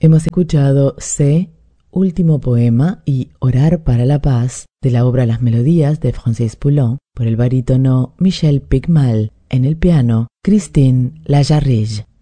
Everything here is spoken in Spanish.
Hemos escuchado C, Último Poema y Orar para la Paz de la obra Las Melodías de Francis Poulenc por el barítono Michel Picmal, en el piano Christine Lajarrigue.